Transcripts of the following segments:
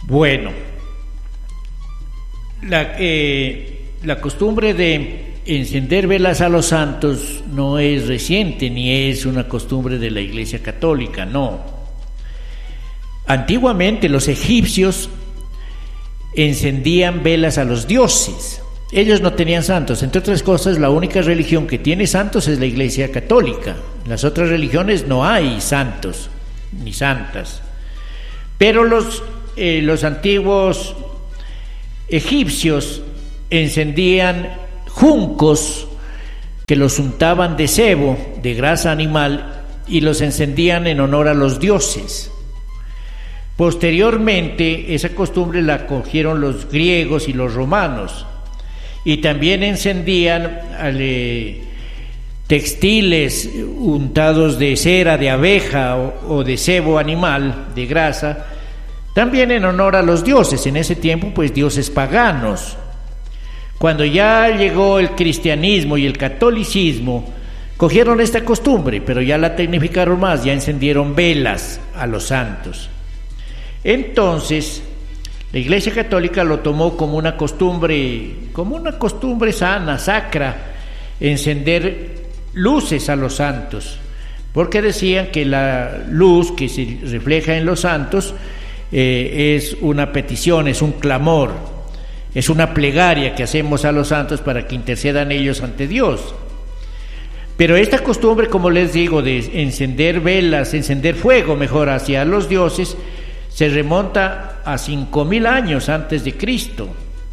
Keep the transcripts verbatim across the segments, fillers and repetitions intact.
Bueno, la, eh, la costumbre de encender velas a los santos no es reciente ni es una costumbre de la Iglesia Católica, no. Antiguamente los egipcios encendían velas a los dioses. Ellos no tenían santos. Entre otras cosas, la única religión que tiene santos es la Iglesia Católica. En las otras religiones no hay santos ni santas. Pero los, eh, los antiguos egipcios encendían juncos que los untaban de sebo, de grasa animal, y los encendían en honor a los dioses. Posteriormente, esa costumbre la cogieron los griegos y los romanos, y también encendían eh, textiles untados de cera de abeja o, o de sebo animal, de grasa, también en honor a los dioses, en ese tiempo pues dioses paganos. Cuando ya llegó el cristianismo y el catolicismo, cogieron esta costumbre, pero ya la tecnificaron más, ya encendieron velas a los santos. Entonces, la Iglesia Católica lo tomó como una costumbre, como una costumbre sana, sacra, encender luces a los santos, porque decían que la luz que se refleja en los santos eh, es una petición, es un clamor, es una plegaria que hacemos a los santos para que intercedan ellos ante Dios. Pero esta costumbre, como les digo, de encender velas, encender fuego mejor hacia los dioses, se remonta a cinco mil años antes de Cristo.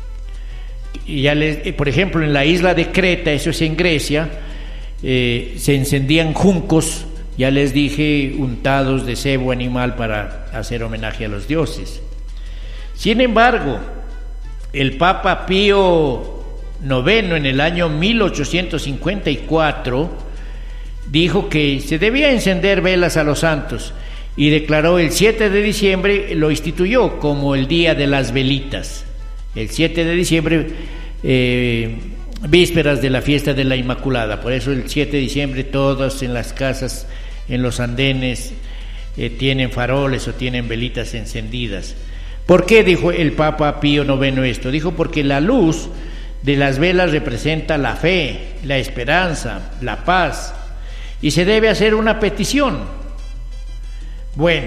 Y ya les, por ejemplo, en la isla de Creta, eso es en Grecia, eh, se encendían juncos, ya les dije, untados de sebo animal para hacer homenaje a los dioses. Sin embargo, el Papa Pío noveno, en el año mil ochocientos cincuenta y cuatro, dijo que se debía encender velas a los santos, y declaró el siete de diciembre, lo instituyó como el Día de las Velitas. El siete de diciembre, eh, vísperas de la fiesta de la Inmaculada. Por eso el siete de diciembre todos en las casas, en los andenes, eh, tienen faroles o tienen velitas encendidas. ¿Por qué dijo el Papa Pío noveno esto? Dijo porque la luz de las velas representa la fe, la esperanza, la paz, y se debe hacer una petición. Bueno,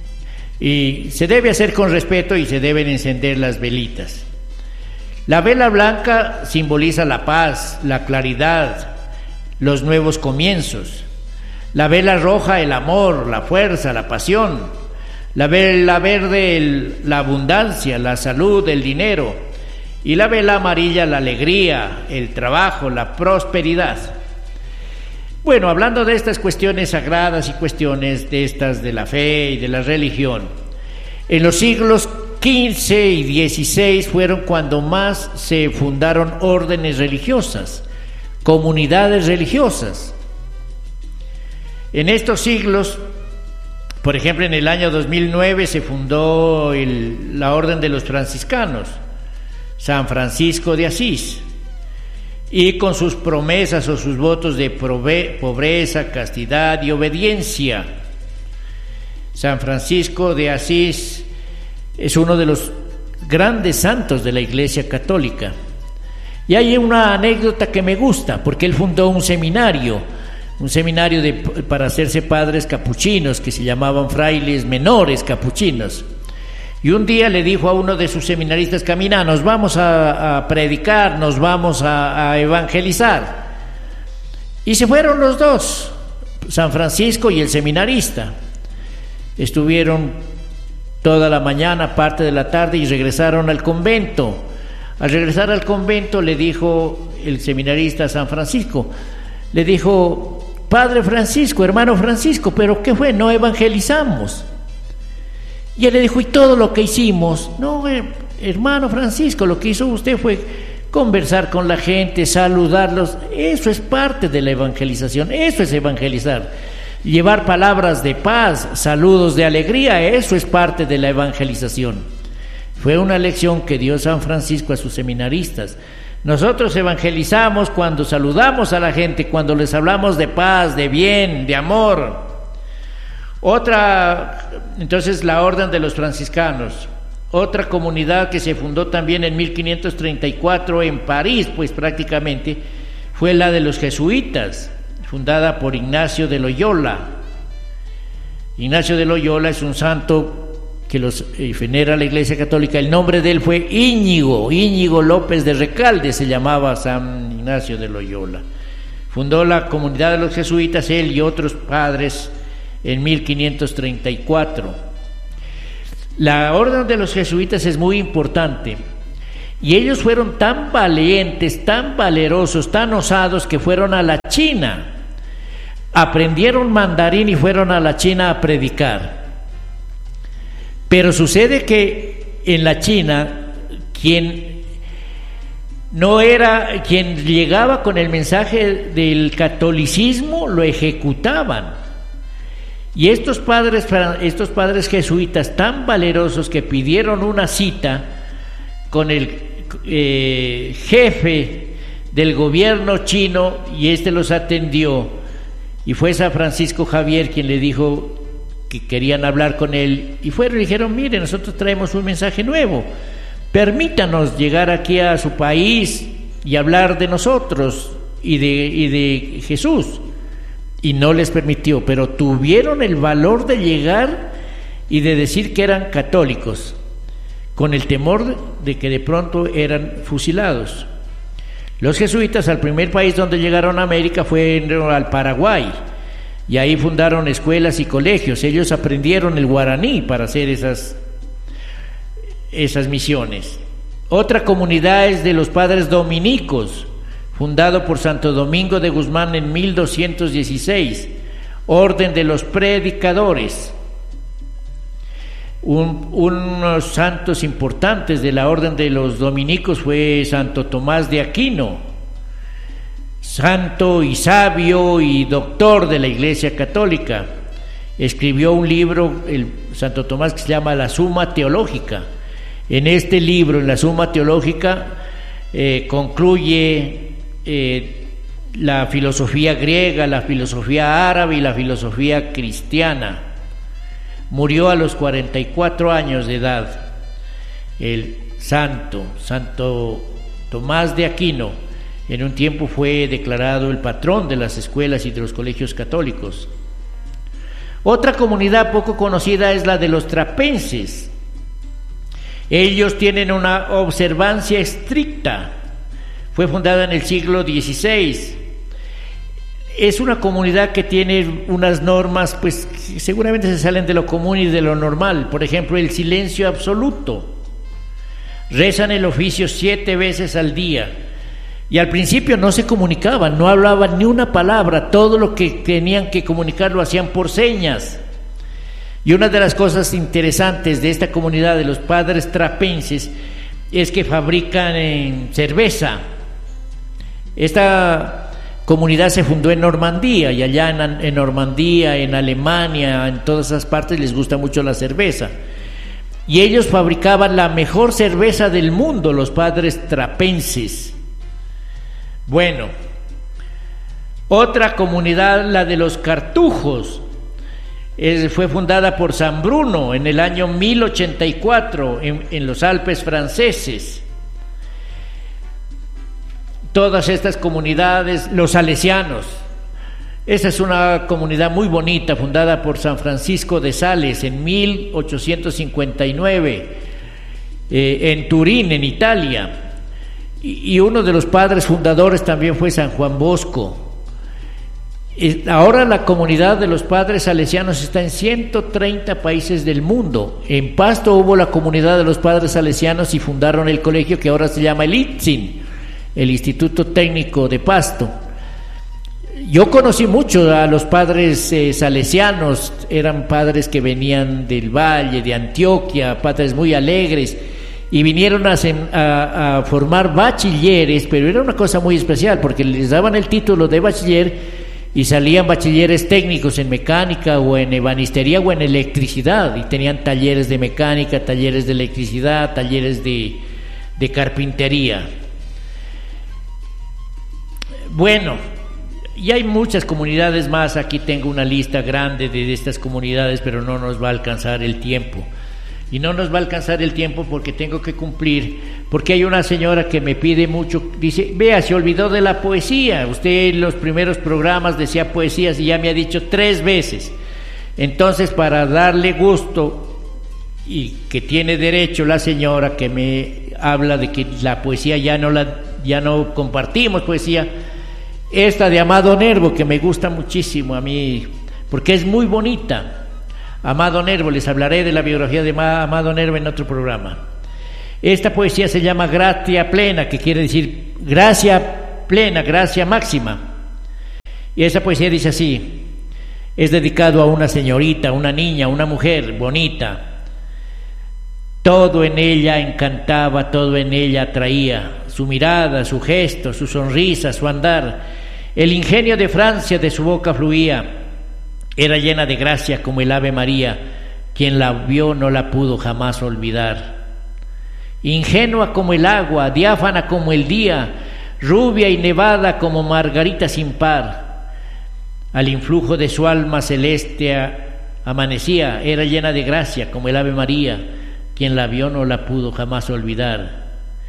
y se debe hacer con respeto y se deben encender las velitas. La vela blanca simboliza la paz, la claridad, los nuevos comienzos. La vela roja, el amor, la fuerza, la pasión. La vela verde, el, la abundancia, la salud, el dinero. Y la vela amarilla, la alegría, el trabajo, la prosperidad. Bueno, hablando de estas cuestiones sagradas y cuestiones de estas de la fe y de la religión, en los siglos quince y dieciséis fueron cuando más se fundaron órdenes religiosas, comunidades religiosas. En estos siglos, por ejemplo, en el año dos mil nueve se fundó el, la Orden de los Franciscanos, San Francisco de Asís, y con sus promesas o sus votos de pobreza, castidad y obediencia. San Francisco de Asís es uno de los grandes santos de la Iglesia Católica. Y hay una anécdota que me gusta, porque él fundó un seminario, un seminario de, para hacerse padres capuchinos, que se llamaban frailes menores capuchinos. Y un día le dijo a uno de sus seminaristas: camina, nos vamos a, a predicar, nos vamos a, a evangelizar. Y se fueron los dos, San Francisco y el seminarista. Estuvieron toda la mañana, parte de la tarde, y regresaron al convento. Al regresar al convento le dijo el seminarista a San Francisco, le dijo: Padre Francisco, hermano Francisco, ¿pero qué fue? No evangelizamos. Y él le dijo: ¿y todo lo que hicimos? No, hermano Francisco, lo que hizo usted fue conversar con la gente, saludarlos. Eso es parte de la evangelización, eso es evangelizar. Llevar palabras de paz, saludos de alegría, eso es parte de la evangelización. Fue una lección que dio San Francisco a sus seminaristas. Nosotros evangelizamos cuando saludamos a la gente, cuando les hablamos de paz, de bien, de amor. Otra, entonces, la orden de los franciscanos. Otra comunidad que se fundó también en mil quinientos treinta y cuatro en París, pues prácticamente, fue la de los jesuitas, fundada por Ignacio de Loyola. Ignacio de Loyola es un santo que los eh, venera la Iglesia Católica. El nombre de él fue Íñigo, Íñigo López de Recalde, se llamaba San Ignacio de Loyola. Fundó la comunidad de los jesuitas, él y otros padres, en mil quinientos treinta y cuatro. La orden de los jesuitas es muy importante, y ellos fueron tan valientes, tan valerosos, tan osados, que fueron a la China, aprendieron mandarín y fueron a la China a predicar. Pero sucede que en la China, quien no era, quien llegaba con el mensaje del catolicismo, lo ejecutaban. Y estos padres, estos padres jesuitas tan valerosos, que pidieron una cita con el eh, jefe del gobierno chino, y este los atendió, y fue San Francisco Javier quien le dijo que querían hablar con él, y fueron y dijeron: mire, nosotros traemos un mensaje nuevo, permítanos llegar aquí a su país y hablar de nosotros y de, y de Jesús. Y no les permitió, pero tuvieron el valor de llegar y de decir que eran católicos, con el temor de que de pronto eran fusilados. Los jesuitas, al primer país donde llegaron a América fue al Paraguay, y ahí fundaron escuelas y colegios. Ellos aprendieron el guaraní para hacer esas, esas misiones. Otra comunidad es de los padres dominicos, fundado por Santo Domingo de Guzmán en mil doscientos dieciséis, orden de los predicadores. Un, unos santos importantes de la orden de los dominicos fue Santo Tomás de Aquino, santo y sabio y doctor de la Iglesia Católica. Escribió un libro, el Santo Tomás, que se llama La Suma Teológica. En este libro, en la Suma Teológica, eh, concluye Eh, la filosofía griega, la filosofía árabe y la filosofía cristiana. Murió a los cuarenta y cuatro años de edad el santo, Santo Tomás de Aquino. En un tiempo fue declarado el patrón de las escuelas y de los colegios católicos. Otra comunidad poco conocida es la de los trapenses. Ellos tienen una observancia estricta. Fue fundada en el siglo dieciséis. Es una comunidad que tiene unas normas, pues, que seguramente se salen de lo común y de lo normal. Por ejemplo, el silencio absoluto. Rezan el oficio siete veces al día. Y al principio no se comunicaban, no hablaban ni una palabra. Todo lo que tenían que comunicar lo hacían por señas. Y una de las cosas interesantes de esta comunidad de los padres trapenses es que fabrican en cerveza. Esta comunidad se fundó en Normandía, y allá en, en Normandía, en Alemania, en todas esas partes les gusta mucho la cerveza. Y ellos fabricaban la mejor cerveza del mundo, los padres trapenses. Bueno, otra comunidad, la de los cartujos, es, fue fundada por San Bruno en el año mil ochenta y cuatro en, en los Alpes franceses. Todas estas comunidades, los salesianos, esa es una comunidad muy bonita, fundada por San Francisco de Sales en mil ochocientos cincuenta y nueve, eh, en Turín, en Italia, y, y uno de los padres fundadores también fue San Juan Bosco. Eh, ahora la comunidad de los padres salesianos está en ciento treinta países del mundo. En Pasto hubo la comunidad de los padres salesianos y fundaron el colegio que ahora se llama el I T S I N, el Instituto Técnico de Pasto. Yo conocí mucho a los padres eh, salesianos, eran padres que venían del Valle, de Antioquia, padres muy alegres, y vinieron a, a, a formar bachilleres, pero era una cosa muy especial, porque les daban el título de bachiller y salían bachilleres técnicos en mecánica o en ebanistería o en electricidad, y tenían talleres de mecánica, talleres de electricidad, talleres de, de carpintería. Bueno, y hay muchas comunidades más. Aquí tengo una lista grande de estas comunidades, pero no nos va a alcanzar el tiempo. y no nos va a alcanzar el tiempo porque tengo que cumplir, porque hay una señora que me pide mucho, dice, vea, se olvidó de la poesía, usted en los primeros programas decía poesías y ya me ha dicho tres veces. Entonces, para darle gusto, y que tiene derecho la señora que me habla de que la poesía ya no la ya no compartimos poesía, esta de Amado Nervo, que me gusta muchísimo a mí porque es muy bonita. Amado Nervo, les hablaré de la biografía de Amado Nervo en otro programa. Esta poesía se llama Gratia Plena, que quiere decir gracia plena, gracia máxima. Y esa poesía dice así: es dedicado a una señorita, una niña, una mujer bonita. Todo en ella encantaba, todo en ella atraía, su mirada, su gesto, su sonrisa, su andar. El ingenio de Francia de su boca fluía. Era llena de gracia como el Ave María, quien la vio no la pudo jamás olvidar. Ingenua como el agua, diáfana como el día, rubia y nevada como margarita sin par. Al influjo de su alma celeste amanecía, era llena de gracia como el Ave María, quien la vio no la pudo jamás olvidar.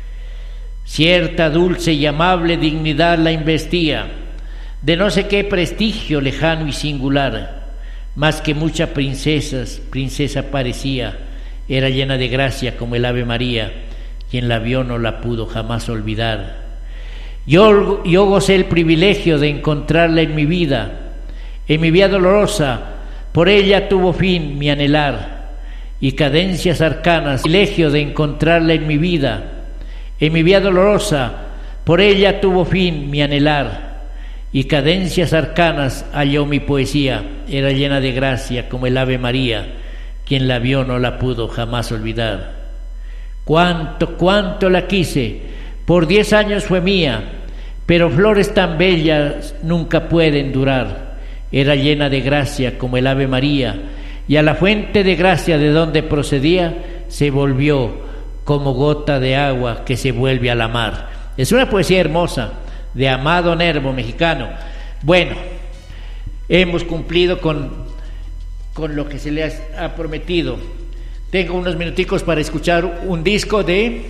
Cierta dulce y amable dignidad la investía, de no sé qué prestigio lejano y singular, más que muchas princesas, princesa parecía, era llena de gracia como el Ave María, quien la vio no la pudo jamás olvidar. Yo, yo gocé el privilegio de encontrarla en mi vida, en mi vida dolorosa, por ella tuvo fin mi anhelar, y cadencias arcanas, privilegio de encontrarla en mi vida, en mi vida dolorosa, por ella tuvo fin mi anhelar, y cadencias arcanas halló mi poesía, era llena de gracia como el Ave María, quien la vio no la pudo jamás olvidar. Cuánto, cuánto la quise, por diez años fue mía, pero flores tan bellas nunca pueden durar. Era llena de gracia como el Ave María, y a la fuente de gracia de donde procedía se volvió como gota de agua que se vuelve a la mar. Es una poesía hermosa de Amado Nervo, mexicano. Bueno, hemos cumplido con, con lo que se le ha, ha prometido. Tengo unos minuticos para escuchar un disco de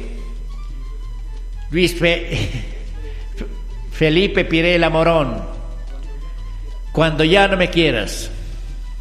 Luis Fe, Felipe Pirela Morón, Cuando ya no me quieras.